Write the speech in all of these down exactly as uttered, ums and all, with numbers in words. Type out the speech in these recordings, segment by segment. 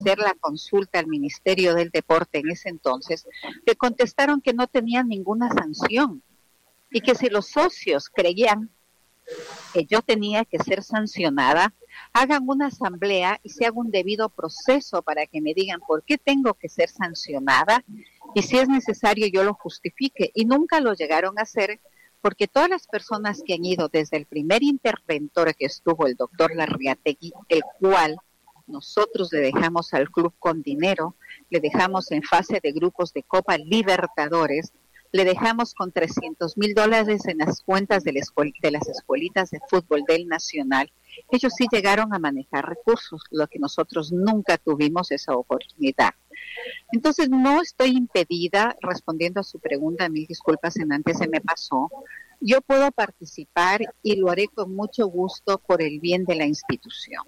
hacer la consulta al Ministerio del Deporte en ese entonces, le contestaron que no tenían ninguna sanción y que si los socios creían que yo tenía que ser sancionada, hagan una asamblea y se haga un debido proceso para que me digan por qué tengo que ser sancionada y si es necesario yo lo justifique. Y nunca lo llegaron a hacer porque todas las personas que han ido desde el primer interventor que estuvo, el doctor Larriategui, el cual nosotros le dejamos al club con dinero, le dejamos en fase de grupos de Copa Libertadores, le dejamos con trescientos mil dólares en las cuentas de, la escuel- de las escuelitas de fútbol del Nacional. Ellos sí llegaron a manejar recursos, lo que nosotros nunca tuvimos esa oportunidad. Entonces no estoy impedida, respondiendo a su pregunta, mil disculpas en antes se me pasó, yo puedo participar y lo haré con mucho gusto por el bien de la institución.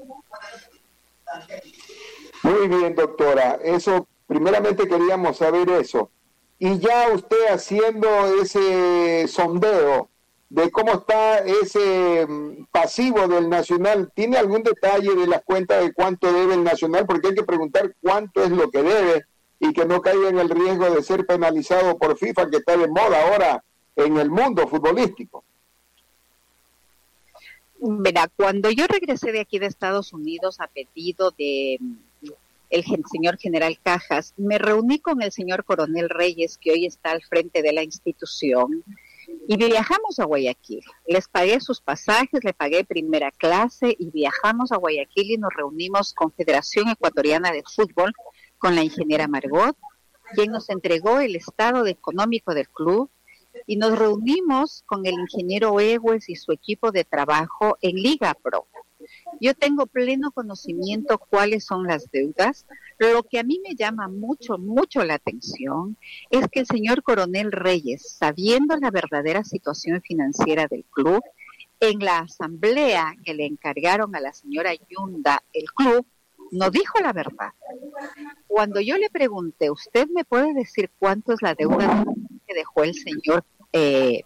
Muy bien, doctora, eso, primeramente queríamos saber eso. Y ya usted haciendo ese sondeo de cómo está ese pasivo del Nacional, ¿tiene algún detalle de las cuentas de cuánto debe el Nacional? Porque hay que preguntar cuánto es lo que debe y que no caiga en el riesgo de ser penalizado por FIFA, que está de moda ahora en el mundo futbolístico. Verá, cuando yo regresé de aquí de Estados Unidos a pedido de el señor general Cajas, me reuní con el señor coronel Reyes, que hoy está al frente de la institución, y viajamos a Guayaquil. Les pagué sus pasajes, le pagué primera clase y viajamos a Guayaquil y nos reunimos con Federación Ecuatoriana de Fútbol, con la ingeniera Margot, quien nos entregó el estado económico del club, y nos reunimos con el ingeniero Egues y su equipo de trabajo en Liga Pro. Yo tengo pleno conocimiento cuáles son las deudas. Lo que a mí me llama mucho, mucho la atención es que el señor coronel Reyes, sabiendo la verdadera situación financiera del club, en la asamblea que le encargaron a la señora Yunda, el club, no dijo la verdad. Cuando yo le pregunté, ¿usted me puede decir cuánto es la deuda que dejó el señor eh,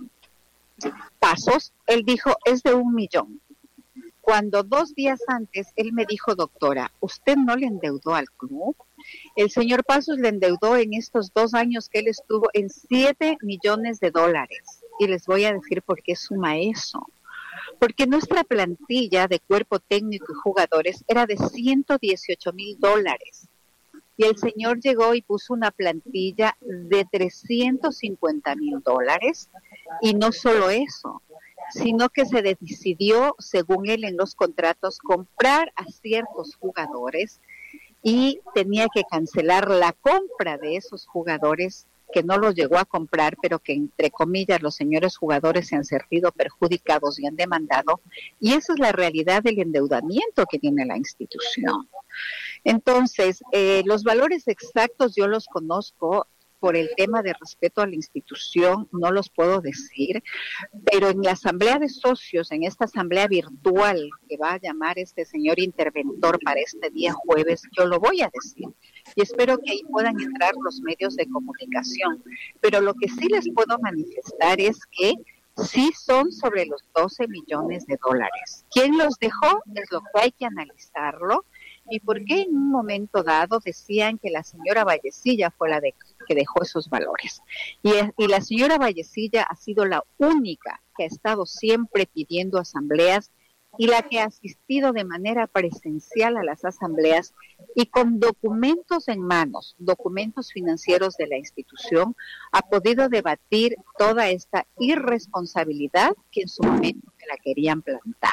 Pasos? Él dijo, es de un millón. Cuando dos días antes él me dijo, doctora, ¿usted no le endeudó al club? El señor Pasos le endeudó en estos dos años que él estuvo en siete millones de dólares. Y les voy a decir por qué suma eso. Porque nuestra plantilla de cuerpo técnico y jugadores era de ciento dieciocho mil dólares. Y el señor llegó y puso una plantilla de trescientos cincuenta mil dólares. Y no solo eso, sino que se decidió, según él en los contratos, comprar a ciertos jugadores y tenía que cancelar la compra de esos jugadores que no los llegó a comprar, pero que entre comillas los señores jugadores se han sentido perjudicados y han demandado, y esa es la realidad del endeudamiento que tiene la institución. Entonces, eh, los valores exactos yo los conozco, por el tema de respeto a la institución no los puedo decir, pero en la asamblea de socios, en esta asamblea virtual que va a llamar este señor interventor para este día jueves, yo lo voy a decir. Y espero que ahí puedan entrar los medios de comunicación. Pero lo que sí les puedo manifestar es que sí son sobre los doce millones de dólares. ¿Quién los dejó? Es lo que hay que analizarlo. ¿Y por qué en un momento dado decían que la señora Vallecilla fue la de, que dejó esos valores? Y, y la señora Vallecilla ha sido la única que ha estado siempre pidiendo asambleas y la que ha asistido de manera presencial a las asambleas y con documentos en manos, documentos financieros de la institución, ha podido debatir toda esta irresponsabilidad que en su momento se la querían plantar.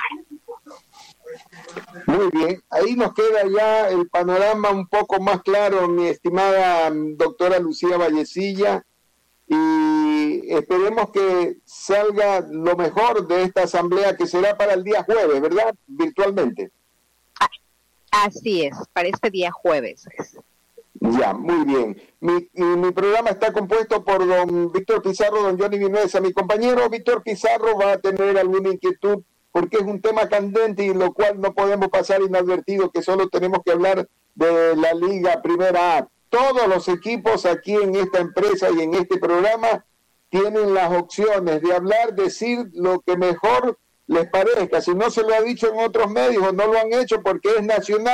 Muy bien, ahí nos queda ya el panorama un poco más claro, mi estimada doctora Lucía Vallecilla, y esperemos que salga lo mejor de esta asamblea que será para el día jueves, ¿verdad? Virtualmente. Así es, para este día jueves. Ya, muy bien. Mi, y mi programa está compuesto por don Víctor Pizarro, don Johnny Vinuesa. Mi compañero Víctor Pizarro va a tener alguna inquietud porque es un tema candente y lo cual no podemos pasar inadvertido, que solo tenemos que hablar de la Liga Primera A. Todos los equipos aquí en esta empresa y en este programa tienen las opciones de hablar, decir lo que mejor les parezca. Si no se lo ha dicho en otros medios o no lo han hecho porque es nacional,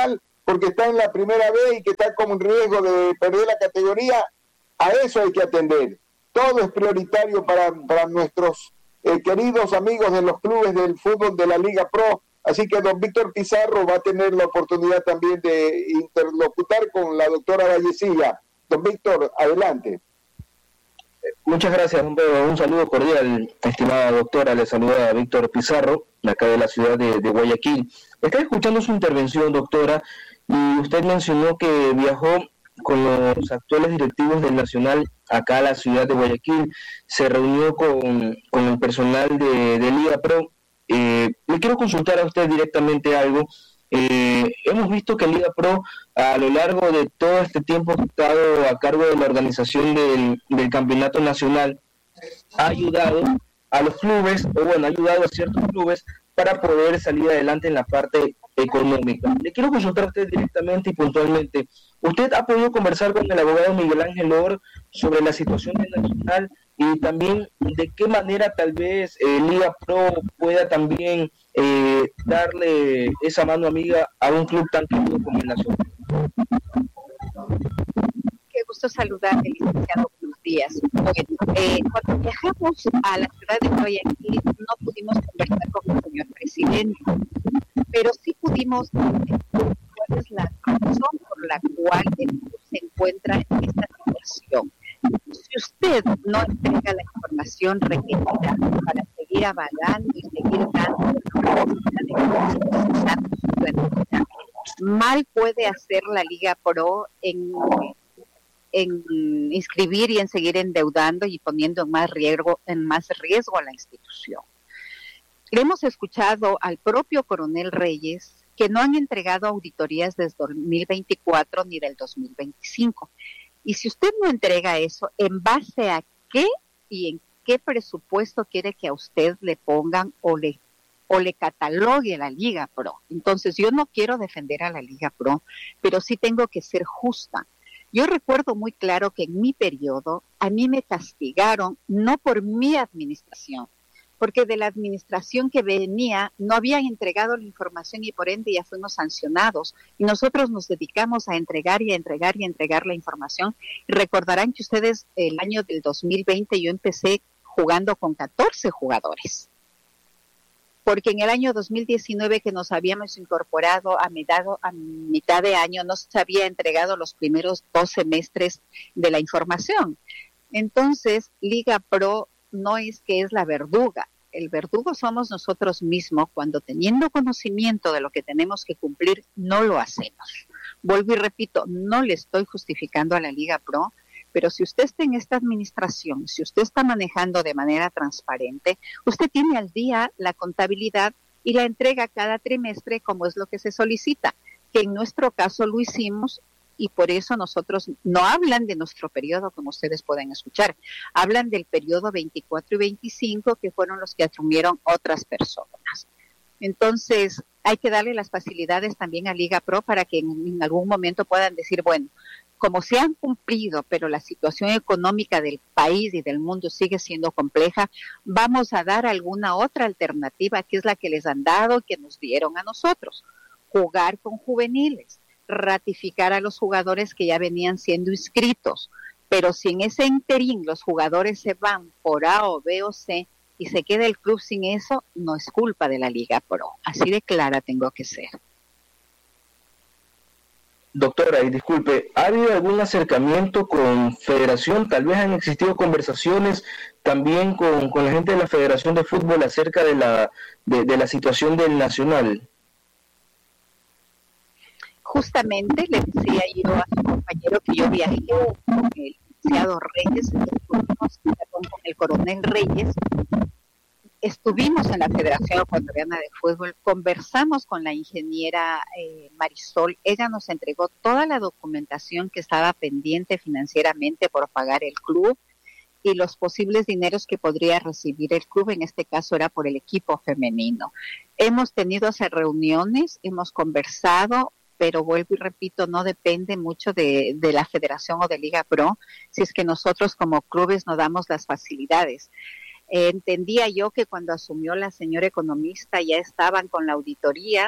porque está en la primera vez y que está como en riesgo de perder la categoría, a eso hay que atender. Todo es prioritario para, para nuestros eh, queridos amigos de los clubes del fútbol de la Liga Pro. Así que don Víctor Pizarro va a tener la oportunidad también de interlocutar con la doctora Vallecilla. Don Víctor, adelante. Muchas gracias, un, un saludo cordial, estimada doctora. Le saluda a Víctor Pizarro, de acá de la ciudad de, de Guayaquil. Estoy escuchando su intervención, doctora, y usted mencionó que viajó con los actuales directivos del Nacional acá a la ciudad de Guayaquil, se reunió con, con el personal de, de Liga Pro. Eh, le quiero consultar a usted directamente algo. Eh, hemos visto que Liga Pro a lo largo de todo este tiempo que ha estado a cargo de la organización del, del campeonato nacional ha ayudado a los clubes, o bueno, ha ayudado a ciertos clubes para poder salir adelante en la parte económica. Le quiero consultar a usted directamente y puntualmente. ¿Usted ha podido conversar con el abogado Miguel Ángel Or sobre la situación del Nacional y también de qué manera tal vez eh, Liga Pro pueda también eh, darle esa mano amiga a un club tan querido como el Nacional? Qué gusto saludarte, licenciado. Buenos días. Bueno, eh, cuando viajamos a la ciudad de Guayaquil no pudimos conversar con el señor presidente, pero sí pudimos entender cuál es la razón por la cual el club se encuentra en esta situación. Si usted no entrega la información requerida para seguir avalando y seguir dando la oportunidad de que mal puede hacer la Liga Pro en, en inscribir y en seguir endeudando y poniendo en más riesgo, en más riesgo a la institución. Le hemos escuchado al propio coronel Reyes que no han entregado auditorías desde dos mil veinticuatro ni del dos mil veinticinco. Y si usted no entrega eso, ¿en base a qué y en qué presupuesto quiere que a usted le pongan o le, o le catalogue la Liga Pro? Entonces, yo no quiero defender a la Liga Pro, pero sí tengo que ser justa. Yo recuerdo muy claro que en mi periodo a mí me castigaron no por mi administración, porque de la administración que venía no habían entregado la información y por ende ya fuimos sancionados. Y nosotros nos dedicamos a entregar y a entregar y a entregar la información. Y recordarán que ustedes el año del dos mil veinte yo empecé jugando con catorce jugadores. Porque en el año dos mil diecinueve que nos habíamos incorporado a mitad, a mitad de año no se había entregado los primeros dos semestres de la información. Entonces, Liga Pro no es que es la verduga, el verdugo somos nosotros mismos cuando teniendo conocimiento de lo que tenemos que cumplir, no lo hacemos. Vuelvo y repito, no le estoy justificando a la Liga Pro, pero si usted está en esta administración, si usted está manejando de manera transparente, usted tiene al día la contabilidad y la entrega cada trimestre como es lo que se solicita, que en nuestro caso lo hicimos. Y por eso nosotros no hablan de nuestro periodo, como ustedes pueden escuchar. Hablan del periodo veinticuatro y veinticinco, que fueron los que asumieron otras personas. Entonces, hay que darle las facilidades también a Liga Pro para que en, en algún momento puedan decir, bueno, como se han cumplido, pero la situación económica del país y del mundo sigue siendo compleja, vamos a dar alguna otra alternativa, que es la que les han dado, que nos dieron a nosotros. Jugar con juveniles. Ratificar a los jugadores que ya venían siendo inscritos, pero si en ese interín los jugadores se van por A o B o C y se queda el club sin eso, no es culpa de la Liga Pro, así de clara tengo que ser. Doctora, y disculpe, ¿ha habido algún acercamiento con Federación? Tal vez han existido conversaciones también con, con la gente de la Federación de Fútbol acerca de la, de, de la situación del Nacional. Justamente le decía yo a su compañero que yo viajé con el licenciado Reyes, con el coronel Reyes, estuvimos en la Federación Ecuatoriana de Fútbol, conversamos con la ingeniera eh, Marisol, ella nos entregó toda la documentación que estaba pendiente financieramente por pagar el club y los posibles dineros que podría recibir el club, en este caso era por el equipo femenino. Hemos tenido esas reuniones, hemos conversado, pero vuelvo y repito, no depende mucho de, de la Federación o de Liga Pro, si es que nosotros como clubes nos damos las facilidades. Eh, entendía yo que cuando asumió la señora economista ya estaban con la auditoría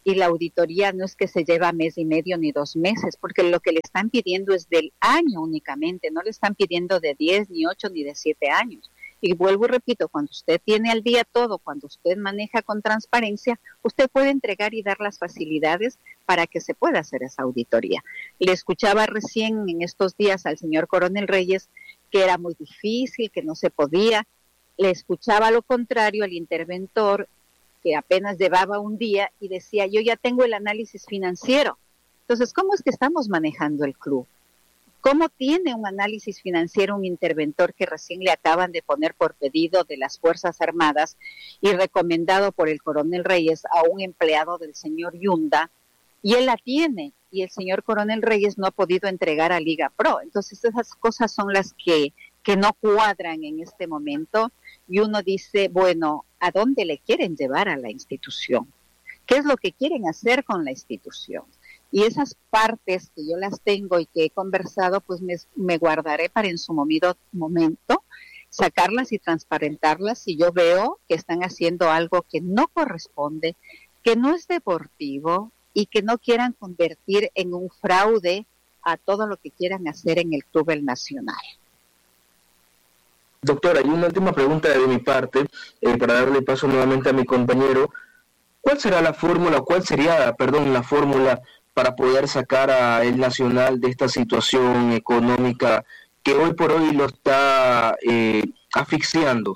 y la auditoría no es que se lleva mes y medio ni dos meses, porque lo que le están pidiendo es del año únicamente, no le están pidiendo de diez, ni ocho, ni de siete años. Y vuelvo y repito, cuando usted tiene al día todo, cuando usted maneja con transparencia, usted puede entregar y dar las facilidades para que se pueda hacer esa auditoría. Le escuchaba recién en estos días al señor Coronel Reyes que era muy difícil, que no se podía. Le escuchaba lo contrario al interventor, que apenas llevaba un día y decía, yo ya tengo el análisis financiero. Entonces, ¿cómo es que estamos manejando el club? ¿Cómo tiene un análisis financiero un interventor que recién le acaban de poner por pedido de las Fuerzas Armadas y recomendado por el Coronel Reyes a un empleado del señor Yunda? Y él la tiene, y el señor Coronel Reyes no ha podido entregar a Liga Pro. Entonces, esas cosas son las que, que no cuadran en este momento. Y uno dice, bueno, ¿a dónde le quieren llevar a la institución? ¿Qué es lo que quieren hacer con la institución? Y esas partes que yo las tengo y que he conversado, pues me, me guardaré para en su movido momento sacarlas y transparentarlas si yo veo que están haciendo algo que no corresponde, que no es deportivo y que no quieran convertir en un fraude a todo lo que quieran hacer en el Club El Nacional. Doctora, y una última pregunta de mi parte, eh, para darle paso nuevamente a mi compañero. ¿Cuál será la fórmula, cuál sería, perdón, la fórmula para poder sacar a El Nacional de esta situación económica que hoy por hoy lo está eh, asfixiando?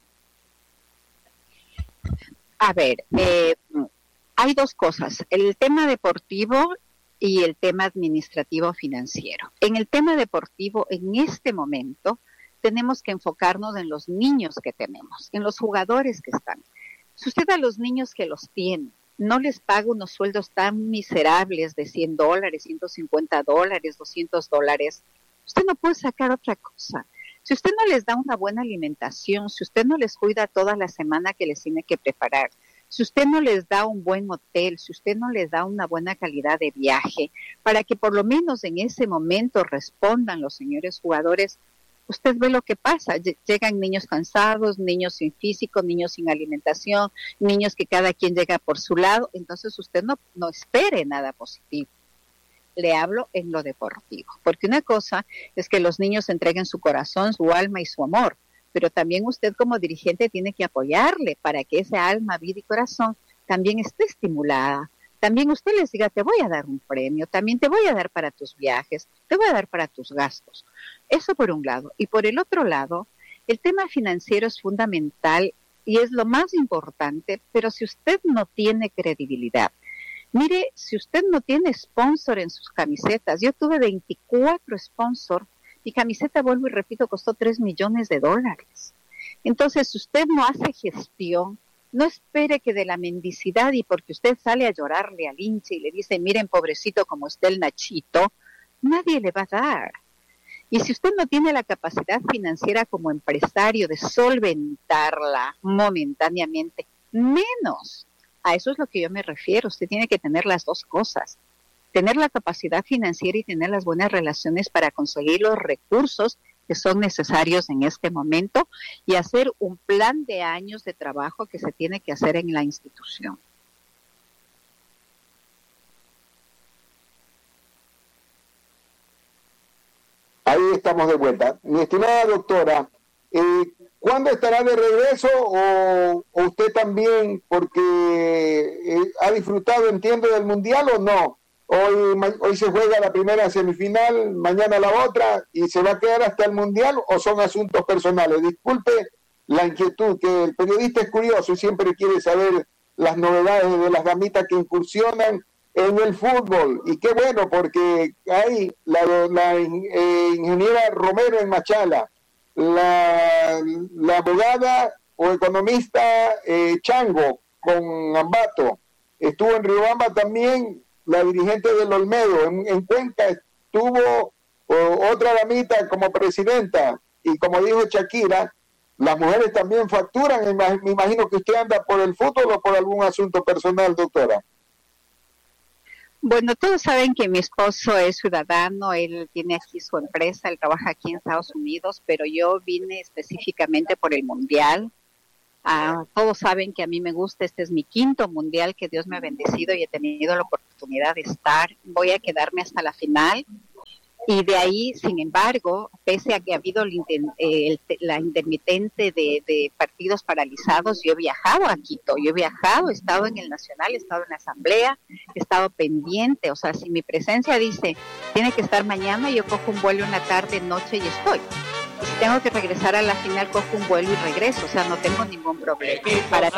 A ver, eh, hay dos cosas, el tema deportivo y el tema administrativo financiero. En el tema deportivo, en este momento, tenemos que enfocarnos en los niños que tenemos, en los jugadores que están. Si usted a los niños que los tiene no les paga unos sueldos tan miserables de cien dólares, ciento cincuenta dólares, doscientos dólares, usted no puede sacar otra cosa. Si usted no les da una buena alimentación, si usted no les cuida toda la semana que les tiene que preparar, si usted no les da un buen hotel, si usted no les da una buena calidad de viaje, para que por lo menos en ese momento respondan los señores jugadores, usted ve lo que pasa, llegan niños cansados, niños sin físico, niños sin alimentación, niños que cada quien llega por su lado, entonces usted no, no espere nada positivo. Le hablo en lo deportivo, porque una cosa es que los niños entreguen su corazón, su alma y su amor, pero también usted como dirigente tiene que apoyarle para que esa alma, vida y corazón también esté estimulada. También usted les diga, te voy a dar un premio, también te voy a dar para tus viajes, te voy a dar para tus gastos. Eso por un lado. Y por el otro lado, el tema financiero es fundamental y es lo más importante, pero si usted no tiene credibilidad, mire, si usted no tiene sponsor en sus camisetas, yo tuve veinticuatro sponsors, mi camiseta, vuelvo y repito, costó tres millones de dólares. Entonces, si usted no hace gestión, no espere que de la mendicidad y porque usted sale a llorarle al hincha y le dice, miren, pobrecito, como está el Nachito, nadie le va a dar. Y si usted no tiene la capacidad financiera como empresario de solventarla momentáneamente, menos. A eso es lo que yo me refiero. Usted tiene que tener las dos cosas. Tener la capacidad financiera y tener las buenas relaciones para conseguir los recursos que son necesarios en este momento y hacer un plan de años de trabajo que se tiene que hacer en la institución. Ahí estamos de vuelta. Mi estimada doctora, eh, ¿cuándo estará de regreso o, o usted también, porque eh, ha disfrutado, entiendo, del Mundial o no? Hoy, hoy se juega la primera semifinal, mañana la otra, y se va a quedar hasta el Mundial, ¿o son asuntos personales? Disculpe la inquietud, que el periodista es curioso y siempre quiere saber las novedades de las damitas que incursionan en el fútbol. Y qué bueno, porque hay la, la eh, ingeniera Romero en Machala, la, la abogada o economista eh, Chango con Ambato, estuvo en Riobamba también la dirigente del Olmedo, en, en Cuenca estuvo o, otra damita como presidenta, y como dijo Shakira, las mujeres también facturan. Me imagino que usted anda por el fútbol o por algún asunto personal, doctora. Bueno, todos saben que mi esposo es ciudadano, él tiene aquí su empresa, él trabaja aquí en Estados Unidos, pero yo vine específicamente por el Mundial, Ah, todos saben que a mí me gusta, este es mi quinto mundial que Dios me ha bendecido y he tenido la oportunidad de estar. Voy a quedarme hasta la final. Y de ahí, sin embargo, pese a que ha habido el, el, la intermitente de, de partidos paralizados, yo he viajado a Quito, yo he viajado, he estado en el Nacional, he estado en la Asamblea, he estado pendiente. O sea, si mi presencia dice, tiene que estar mañana, yo cojo un vuelo una tarde, noche y estoy. Y si tengo que regresar a la final, cojo un vuelo y regreso. O sea, no tengo ningún problema. Para